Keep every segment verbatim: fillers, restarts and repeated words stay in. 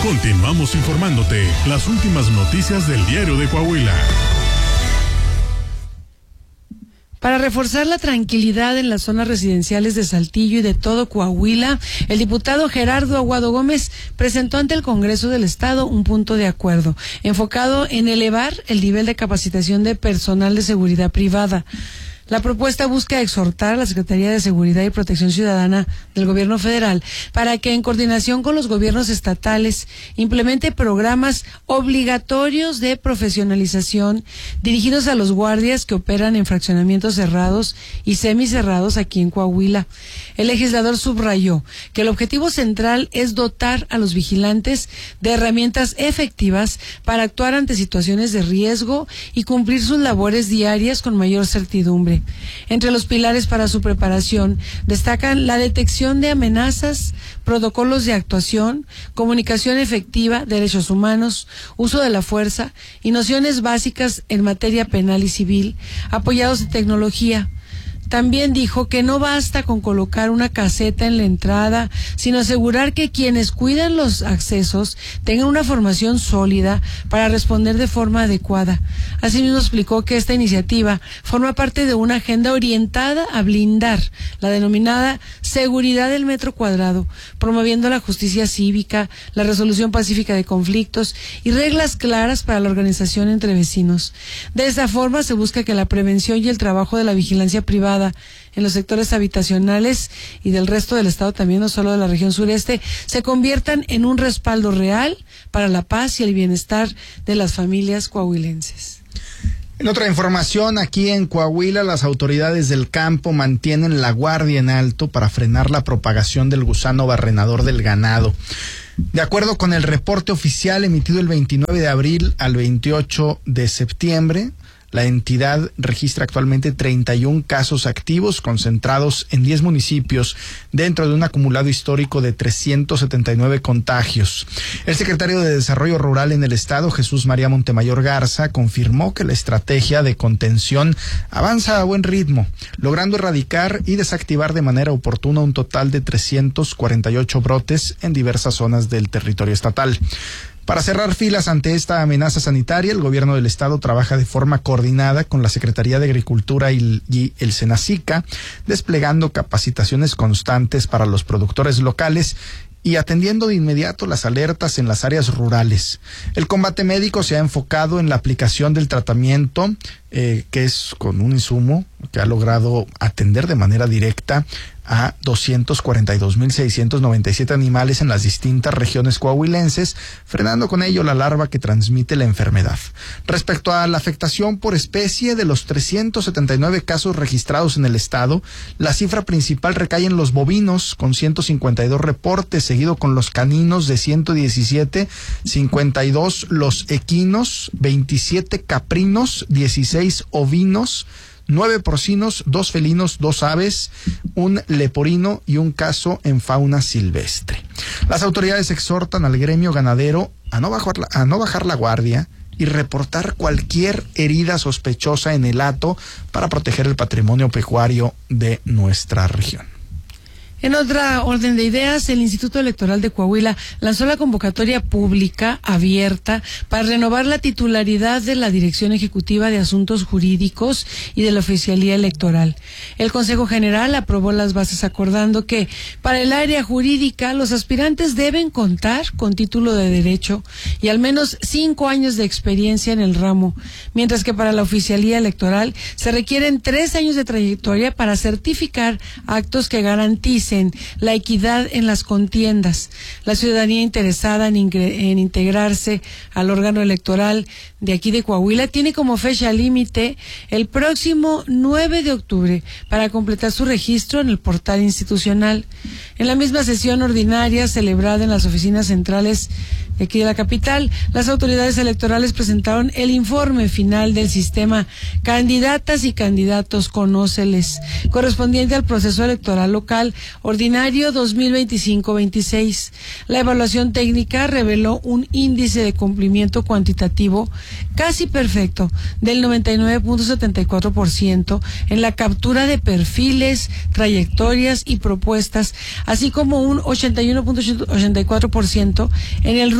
Continuamos informándote las últimas noticias del Diario de Coahuila. Para reforzar la tranquilidad en las zonas residenciales de Saltillo y de todo Coahuila, el diputado Gerardo Aguado Gómez presentó ante el Congreso del Estado un punto de acuerdo, enfocado en elevar el nivel de capacitación de personal de seguridad privada. La propuesta busca exhortar a la Secretaría de Seguridad y Protección Ciudadana del Gobierno Federal para que, en coordinación con los gobiernos estatales, implemente programas obligatorios de profesionalización dirigidos a los guardias que operan en fraccionamientos cerrados y semicerrados aquí en Coahuila. El legislador subrayó que el objetivo central es dotar a los vigilantes de herramientas efectivas para actuar ante situaciones de riesgo y cumplir sus labores diarias con mayor certidumbre. Entre los pilares para su preparación destacan la detección de amenazas, protocolos de actuación, comunicación efectiva, derechos humanos, uso de la fuerza y nociones básicas en materia penal y civil, apoyados en tecnología. También dijo que no basta con colocar una caseta en la entrada, sino asegurar que quienes cuidan los accesos tengan una formación sólida para responder de forma adecuada. Asimismo, explicó que esta iniciativa forma parte de una agenda orientada a blindar la denominada seguridad del metro cuadrado, promoviendo la justicia cívica, la resolución pacífica de conflictos y reglas claras para la organización entre vecinos. De esta forma se busca que la prevención y el trabajo de la vigilancia privada en los sectores habitacionales y del resto del estado también, no solo de la región sureste, se conviertan en un respaldo real para la paz y el bienestar de las familias coahuilenses. En otra información, aquí en Coahuila, las autoridades del campo mantienen la guardia en alto para frenar la propagación del gusano barrenador del ganado. De acuerdo con el reporte oficial emitido el veintinueve de abril al veintiocho de septiembre, la entidad registra actualmente treinta y un casos activos concentrados en diez municipios dentro de un acumulado histórico de trescientos setenta y nueve contagios. El secretario de Desarrollo Rural en el estado, Jesús María Montemayor Garza, confirmó que la estrategia de contención avanza a buen ritmo, logrando erradicar y desactivar de manera oportuna un total de trescientos cuarenta y ocho brotes en diversas zonas del territorio estatal. Para cerrar filas ante esta amenaza sanitaria, el gobierno del estado trabaja de forma coordinada con la Secretaría de Agricultura y, y el Senacica, desplegando capacitaciones constantes para los productores locales y atendiendo de inmediato las alertas en las áreas rurales. El combate médico se ha enfocado en la aplicación del tratamiento, eh, que es con un insumo que ha logrado atender de manera directa a doscientos cuarenta y dos mil seiscientos noventa y siete animales en las distintas regiones coahuilenses, frenando con ello la larva que transmite la enfermedad. Respecto a la afectación por especie, de los trescientos setenta y nueve casos registrados en el estado, la cifra principal recae en los bovinos, con ciento cincuenta y dos reportes, seguido con los caninos de ciento diecisiete, cincuenta y dos los equinos, veintisiete caprinos, dieciséis ovinos, nueve porcinos, dos felinos, dos aves, un leporino y un caso en fauna silvestre. Las autoridades exhortan al gremio ganadero a no bajar la, a no bajar la guardia y reportar cualquier herida sospechosa en el hato para proteger el patrimonio pecuario de nuestra región. En otra orden de ideas, el Instituto Electoral de Coahuila lanzó la convocatoria pública abierta para renovar la titularidad de la Dirección Ejecutiva de Asuntos Jurídicos y de la Oficialía Electoral. El Consejo General aprobó las bases acordando que para el área jurídica los aspirantes deben contar con título de derecho y al menos cinco años de experiencia en el ramo, mientras que para la Oficialía Electoral se requieren tres años de trayectoria para certificar actos que garanticen la equidad en las contiendas. La ciudadanía interesada en, en integrarse al órgano electoral de aquí de Coahuila tiene como fecha límite el próximo nueve de octubre para completar su registro en el portal institucional. En la misma sesión ordinaria celebrada en las oficinas centrales de aquí de la capital, las autoridades electorales presentaron el informe final del sistema Candidatas y Candidatos Conóceles, correspondiente al proceso electoral local ordinario dos mil veinticinco veintiséis. La evaluación técnica reveló un índice de cumplimiento cuantitativo casi perfecto del noventa y nueve punto setenta y cuatro por ciento en la captura de perfiles, trayectorias y propuestas, así como un ochenta y uno punto ochenta y cuatro por ciento en el rubro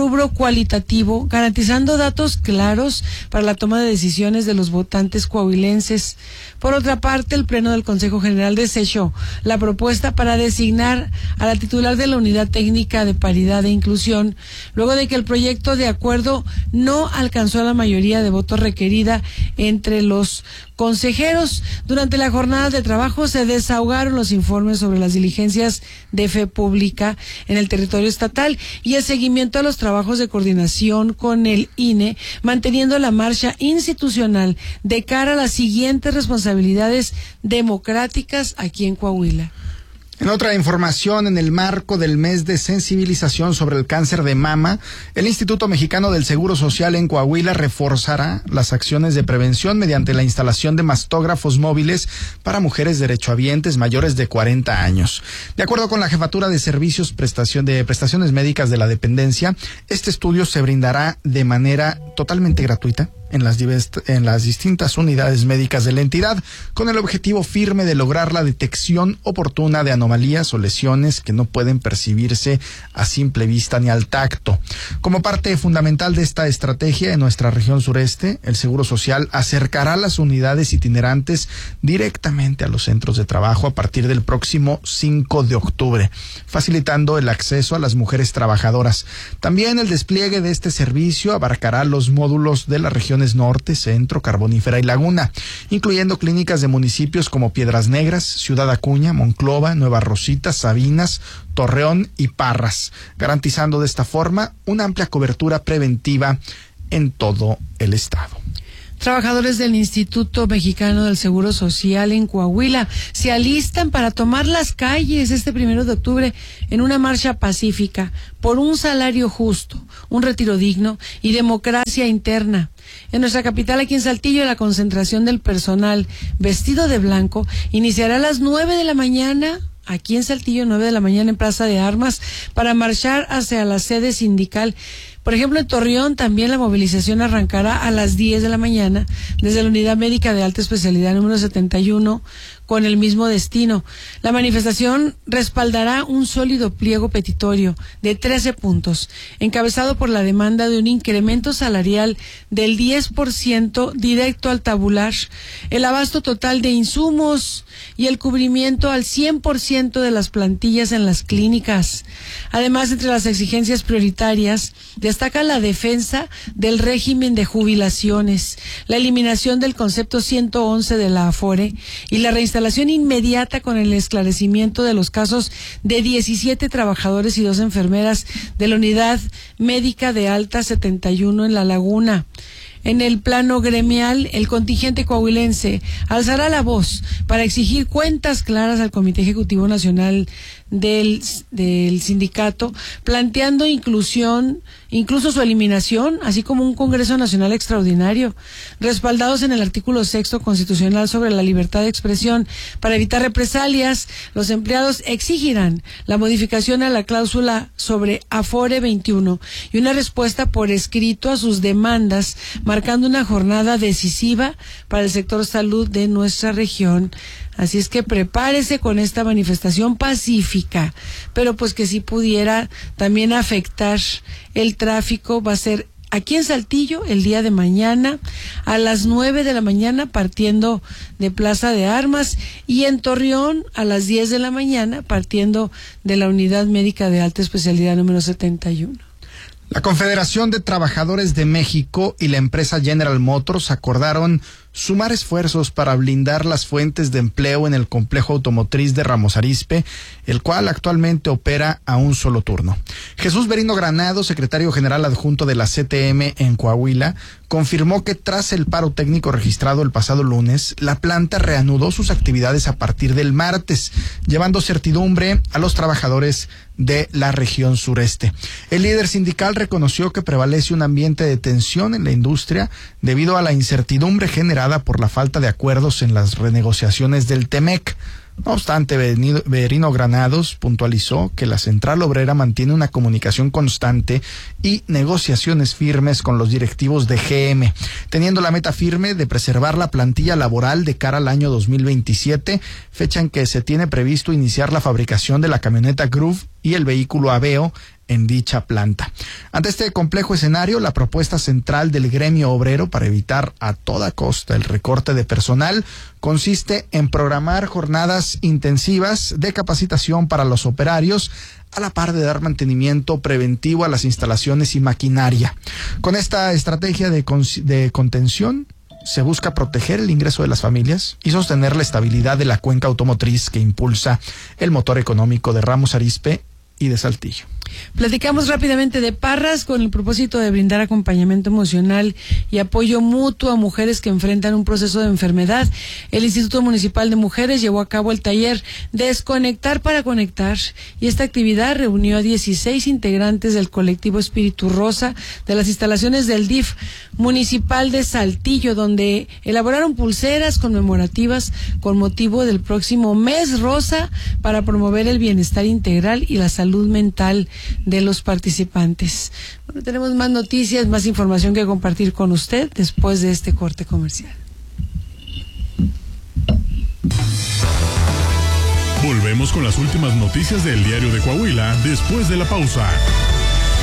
rubro cualitativo, garantizando datos claros para la toma de decisiones de los votantes coahuilenses. Por otra parte, el Pleno del Consejo General desechó la propuesta para designar a la titular de la Unidad Técnica de Paridad e Inclusión, luego de que el proyecto de acuerdo no alcanzó la mayoría de votos requerida entre los consejeros. Durante la jornada de trabajo se desahogaron los informes sobre las diligencias de fe pública en el territorio estatal y el seguimiento a los trabajos de coordinación con el I N E, manteniendo la marcha institucional de cara a las siguientes responsabilidades democráticas aquí en Coahuila. En otra información, en el marco del mes de sensibilización sobre el cáncer de mama, el Instituto Mexicano del Seguro Social en Coahuila reforzará las acciones de prevención mediante la instalación de mastógrafos móviles para mujeres derechohabientes mayores de cuarenta años. De acuerdo con la Jefatura de Servicios Prestación de Prestaciones Médicas de la Dependencia, este estudio se brindará de manera totalmente gratuita en las, en las distintas unidades médicas de la entidad, con el objetivo firme de lograr la detección oportuna de anomalías o lesiones que no pueden percibirse a simple vista ni al tacto. Como parte fundamental de esta estrategia en nuestra región sureste, el Seguro Social acercará las unidades itinerantes directamente a los centros de trabajo a partir del próximo cinco de octubre, facilitando el acceso a las mujeres trabajadoras. También el despliegue de este servicio abarcará los módulos de las regiones Norte, Centro, Carbonífera y Laguna, incluyendo clínicas de municipios como Piedras Negras, Ciudad Acuña, Monclova, Nueva Rosita, Sabinas, Torreón y Parras, garantizando de esta forma una amplia cobertura preventiva en todo el estado. Trabajadores del Instituto Mexicano del Seguro Social en Coahuila se alistan para tomar las calles este primero de octubre en una marcha pacífica por un salario justo, un retiro digno y democracia interna. En nuestra capital, aquí en Saltillo, la concentración del personal vestido de blanco iniciará a las nueve de la mañana. Aquí en Saltillo, nueve de la mañana en Plaza de Armas, para marchar hacia la sede sindical. Por ejemplo, en Torreón también la movilización arrancará a las diez de la mañana desde la Unidad Médica de Alta Especialidad número setenta y uno con el mismo destino. La manifestación respaldará un sólido pliego petitorio de trece puntos, encabezado por la demanda de un incremento salarial del diez por ciento directo al tabular, el abasto total de insumos y el cubrimiento al cien por ciento de las plantillas en las clínicas. Además, entre las exigencias prioritarias, destaca la defensa del régimen de jubilaciones, la eliminación del concepto ciento once de la Afore y la reinstalación inmediata con el esclarecimiento de los casos de diecisiete trabajadores y dos enfermeras de la Unidad Médica de Alta setenta y uno en La Laguna. En el plano gremial, el contingente coahuilense alzará la voz para exigir cuentas claras al Comité Ejecutivo Nacional del, del sindicato, planteando inclusión, incluso su eliminación, así como un Congreso Nacional extraordinario, respaldados en el artículo sexto constitucional sobre la libertad de expresión. Para evitar represalias, los empleados exigirán la modificación a la cláusula sobre Afore veintiuno y una respuesta por escrito a sus demandas, marcando una jornada decisiva para el sector salud de nuestra región. Así es que prepárese con esta manifestación pacífica, pero pues que si pudiera también afectar el tráfico. Va a ser aquí en Saltillo el día de mañana a las nueve de la mañana partiendo de Plaza de Armas, y en Torreón a las diez de la mañana partiendo de la Unidad Médica de Alta Especialidad número setenta y uno. La Confederación de Trabajadores de México y la empresa General Motors acordaron sumar esfuerzos para blindar las fuentes de empleo en el complejo automotriz de Ramos Arizpe, el cual actualmente opera a un solo turno. Jesús Berino Granados, secretario general adjunto de la C T M en Coahuila, confirmó que tras el paro técnico registrado el pasado lunes, la planta reanudó sus actividades a partir del martes, llevando certidumbre a los trabajadores de la región sureste. El líder sindical reconoció que prevalece un ambiente de tensión en la industria debido a la incertidumbre generada por la falta de acuerdos en las renegociaciones del Temec. No obstante, Berino Granados puntualizó que la central obrera mantiene una comunicación constante y negociaciones firmes con los directivos de G M, teniendo la meta firme de preservar la plantilla laboral de cara al año dos mil veintisiete, fecha en que se tiene previsto iniciar la fabricación de la camioneta Groove y el vehículo Aveo en dicha planta. Ante este complejo escenario, la propuesta central del gremio obrero para evitar a toda costa el recorte de personal consiste en programar jornadas intensivas de capacitación para los operarios, a la par de dar mantenimiento preventivo a las instalaciones y maquinaria. Con esta estrategia de, con- de contención, se busca proteger el ingreso de las familias y sostener la estabilidad de la cuenca automotriz que impulsa el motor económico de Ramos Arizpe y de Saltillo. Platicamos rápidamente de Parras con el propósito de brindar acompañamiento emocional y apoyo mutuo a mujeres que enfrentan un proceso de enfermedad. El Instituto Municipal de Mujeres llevó a cabo el taller Desconectar para Conectar, y esta actividad reunió a dieciséis integrantes del colectivo Espíritu Rosa de las instalaciones del D I F municipal de Saltillo, donde elaboraron pulseras conmemorativas con motivo del próximo mes rosa para promover el bienestar integral y la salud mental de los participantes. Bueno, tenemos más noticias, más información que compartir con usted después de este corte comercial. Volvemos con las últimas noticias del Diario de Coahuila después de la pausa.